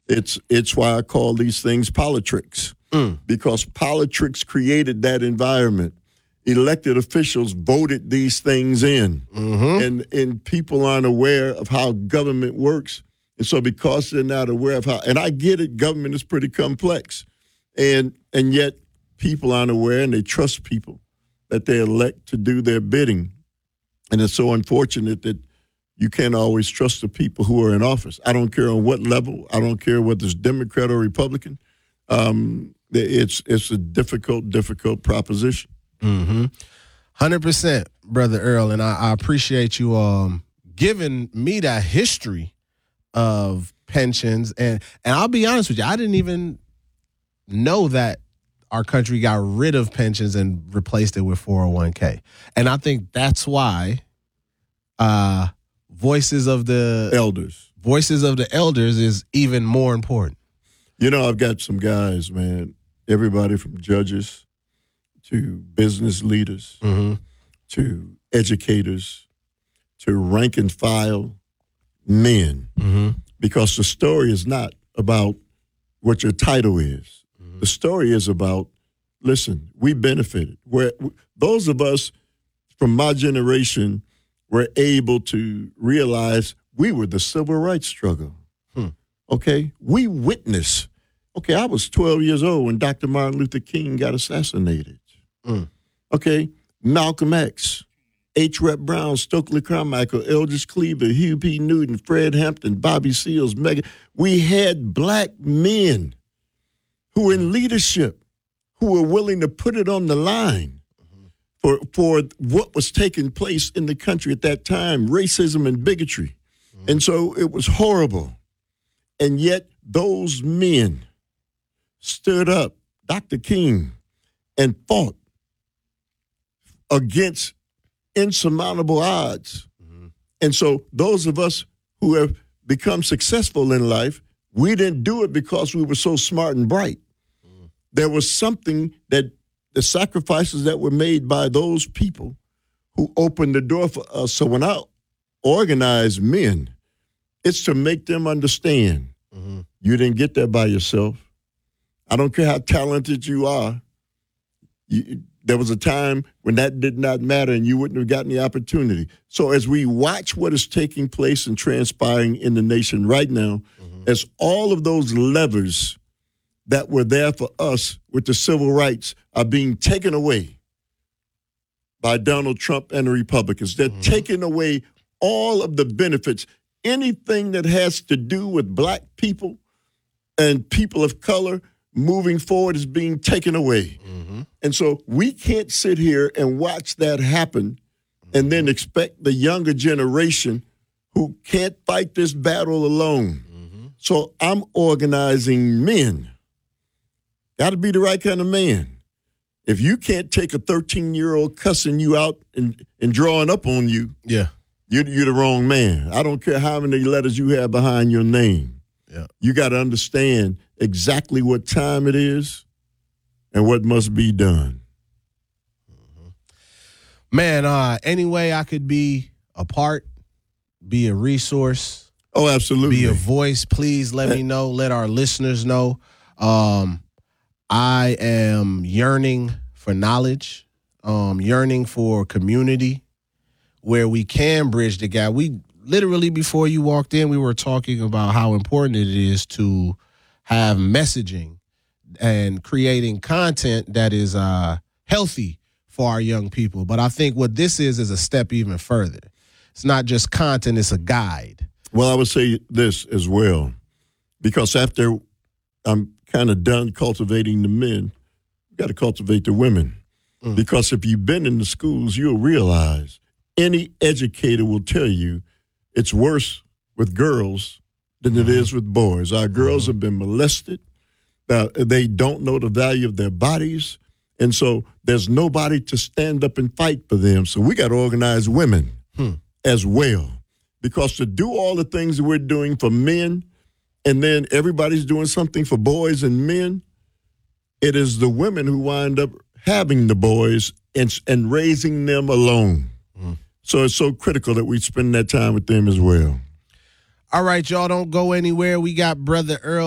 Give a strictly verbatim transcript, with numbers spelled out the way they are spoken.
It's it's why I call these things politricks, mm. because politricks created that environment. Elected officials voted these things in, mm-hmm. and and people aren't aware of how government works. And so because they're not aware of how, and I get it, government is pretty complex, and and yet people aren't aware, and they trust people that they elect to do their bidding. And it's so unfortunate that you can't always trust the people who are in office. I don't care on what level. I don't care whether it's Democrat or Republican. Um, it's it's a difficult, difficult proposition. Mm-hmm. one hundred percent, Brother Earl, and I, I appreciate you um, giving me that history of pensions. And, and I'll be honest with you, I didn't even know that our country got rid of pensions and replaced it with four oh one k. And I think that's why uh, voices of the elders, voices of the elders is even more important. You know, I've got some guys, man, everybody from judges to business leaders, mm-hmm. to educators, to rank and file men, mm-hmm. because the story is not about what your title is. Mm-hmm. The story is about, listen, we benefited. Where those of us from my generation were able to realize we were the civil rights struggle. Hmm. Okay? We witnessed. Okay, I was twelve years old when Doctor Martin Luther King got assassinated. Mm. Okay, Malcolm X, H. Rep. Brown, Stokely Carmichael, Eldridge Cleaver, Hugh P. Newton, Fred Hampton, Bobby Seals, Megan. We had black men who were in leadership, who were willing to put it on the line mm-hmm. for, for what was taking place in the country at that time, racism and bigotry. Mm-hmm. And so it was horrible. And yet those men stood up, Doctor King, and fought against insurmountable odds. Mm-hmm. And so those of us who have become successful in life, we didn't do it because we were so smart and bright. Mm-hmm. There was something that the sacrifices that were made by those people who opened the door for us. So when I organize men, it's to make them understand mm-hmm. you didn't get there by yourself. I don't care how talented you are. You, there was a time when that did not matter and you wouldn't have gotten the opportunity. So as we watch what is taking place and transpiring in the nation right now, mm-hmm. as all of those levers that were there for us with the civil rights are being taken away by Donald Trump and the Republicans. They're mm-hmm. taking away all of the benefits. Anything that has to do with black people and people of color moving forward is being taken away. Mm-hmm. And so we can't sit here and watch that happen mm-hmm. and then expect the younger generation who can't fight this battle alone. Mm-hmm. So I'm organizing men. Got to be the right kind of man. If you can't take a thirteen-year-old cussing you out and, and drawing up on you, yeah, you're, you're the wrong man. I don't care how many letters you have behind your name. Yeah. You got to understand exactly what time it is and what must be done. Mm-hmm. Man, uh, any way I could be a part, be a resource. Oh, absolutely. Be a voice, please let me know. Let our listeners know. Um, I am yearning for knowledge, um, yearning for community where we can bridge the gap. We literally, before you walked in, we were talking about how important it is to have messaging and creating content that is uh, healthy for our young people. But I think what this is is a step even further. It's not just content, it's a guide. Well, I would say this as well, because after I'm kind of done cultivating the men, you got to cultivate the women. Mm. Because if you've been in the schools, you'll realize any educator will tell you it's worse with girls than it is with boys. Our girls mm-hmm. have been molested. Uh, they don't know the value of their bodies. And so there's nobody to stand up and fight for them. So we got to organize women hmm. as well. Because to do all the things that we're doing for men, and then everybody's doing something for boys and men, it is the women who wind up having the boys and, and raising them alone. Hmm. So it's so critical that we spend that time with them as well. All right, y'all, don't go anywhere. We got Brother Earl